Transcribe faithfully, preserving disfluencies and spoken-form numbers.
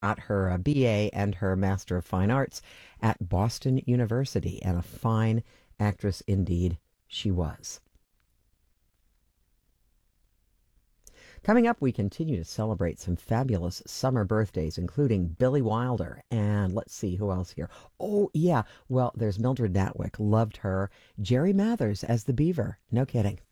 got her uh, B A and her Master of Fine Arts at Boston University, and a fine actress indeed she was. Coming up, we continue to celebrate some fabulous summer birthdays, including Billy Wilder. And let's see who else here. Oh, yeah. Well, there's Mildred Natwick. Loved her. Jerry Mathers as the Beaver. No kidding.